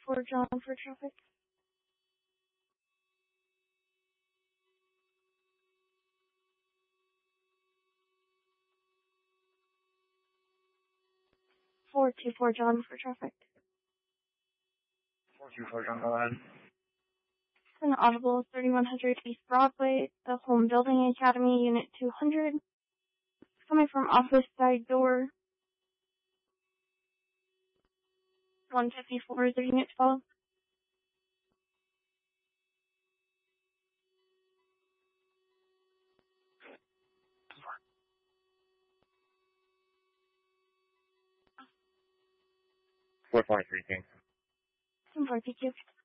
424 John for traffic. (424 John for traffic. 424 John, go ahead. It's an audible 3100 East Broadway, the Home Building Academy, Unit 200. Coming from office side door. 154 is the unit to follow. Four 423 King. 10-4, thank you.